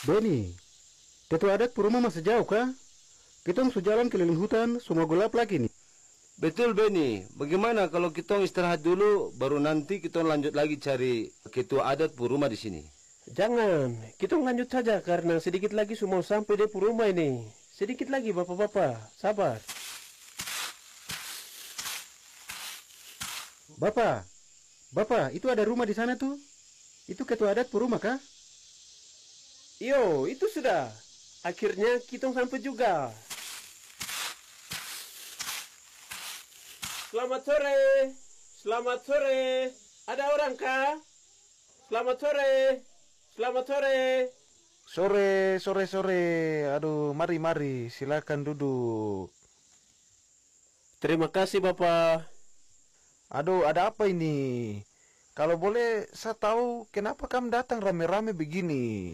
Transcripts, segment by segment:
Beni, tetua adat Puruma masih jauh kah? Kita harus jalan keliling hutan, semua gelap lagi nih. Betul Beni, bagaimana kalau kita istirahat dulu, baru nanti kita lanjut lagi cari ketua adat Puruma di sini. Jangan, kita lanjut saja karena sedikit lagi semua sampai di Puruma ini. Sedikit lagi bapak-bapak, sabar. Bapak, itu ada rumah di sana tuh. Itu ketua adat Puruma kah? Yo, itu sudah. Akhirnya kita sampai juga. Selamat sore. Selamat sore. Ada orang kah? Selamat sore. Selamat sore. Sore. Aduh, mari, silakan duduk. Terima kasih Bapak. Aduh, ada apa ini? Kalau boleh saya tahu kenapa kamu datang rame-rame begini?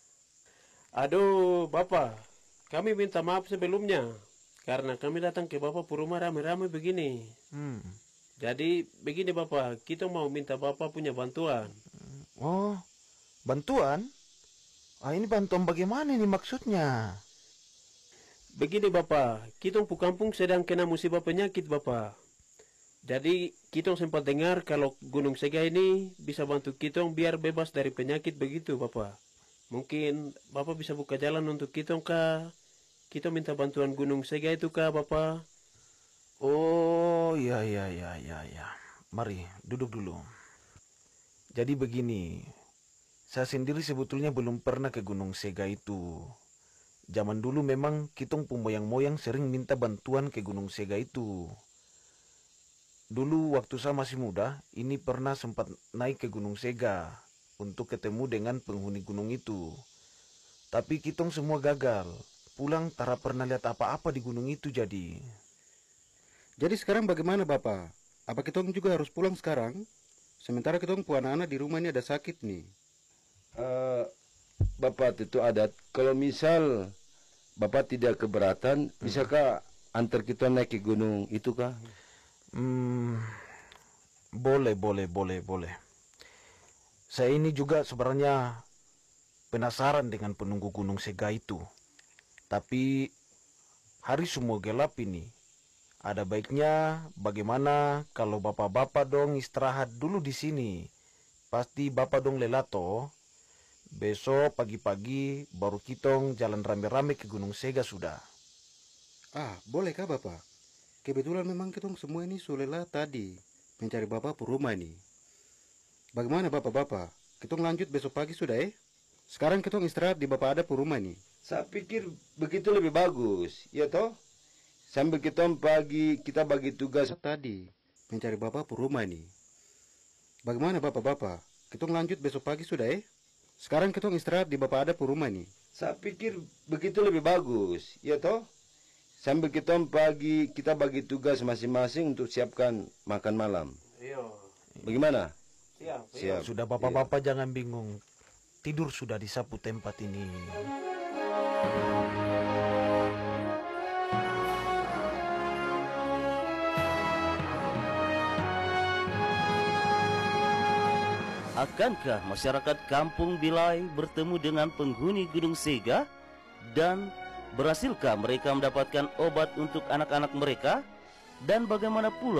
Aduh, Bapak. Kami minta maaf sebelumnya. Karena kami datang ke Bapak Puruma rame-rame begini. Jadi, begini Bapak. Kita mau minta Bapak punya bantuan. Oh, bantuan? Ini bantuan bagaimana ini maksudnya? Begini Bapak. Kita kampung sedang kena musibah penyakit Bapak. Jadi, kita sempat dengar kalau Gunung Sega ini bisa bantu kita biar bebas dari penyakit begitu Bapak. Mungkin Bapak bisa buka jalan untuk kita kah? Kita minta bantuan Gunung Sega itu kah Bapak? Oh, ya. Mari, duduk dulu. Jadi begini, saya sendiri sebetulnya belum pernah ke Gunung Sega itu. Zaman dulu memang kita moyang-moyang sering minta bantuan ke Gunung Sega itu. Dulu waktu saya masih muda, ini pernah sempat naik ke Gunung Sega untuk ketemu dengan penghuni gunung itu. Tapi kita semua gagal. Pulang tak pernah lihat apa-apa di gunung itu jadi. Jadi sekarang bagaimana Bapak? Apa kita juga harus pulang sekarang? Sementara kita anak-anak di rumah ini ada sakit nih. Bapak tetua adat, kalau misal Bapak tidak keberatan, bisakah antar kita naik ke gunung itu kah? Boleh. Saya ini juga sebenarnya penasaran dengan penunggu Gunung Sega itu. Tapi hari semua gelap ini. Ada baiknya bagaimana kalau bapak-bapak dong istirahat dulu di sini. Pasti bapak dong lelato. Besok pagi-pagi baru kita jalan rame-rame ke Gunung Sega sudah. Bolehkah Bapak? Kebetulan memang kita semua ini sulela tadi mencari Bapak Puruma ini. Bagaimana Bapak-bapak? Kita lanjut besok pagi sudah Sekarang kita istirahat di Bapak ada Puruma ini. Saya pikir begitu lebih bagus, ya toh? Sambil kita pagi, kita bagi tugas Tadi mencari Bapak Puruma ini. Bagaimana Bapak-bapak? Kita lanjut besok pagi sudah Sekarang kita istirahat di Bapak ada Puruma ini. Saya pikir begitu lebih bagus, ya toh? Sambil kita pagi, kita bagi tugas masing-masing untuk siapkan makan malam. Iya. Bagaimana? Siap. Sudah bapak-bapak jangan bingung. Tidur sudah disapu tempat ini. Akankah masyarakat kampung Bilai bertemu dengan penghuni Gunung Sega? Dan berhasilkah mereka mendapatkan obat untuk anak-anak mereka? Dan bagaimana pula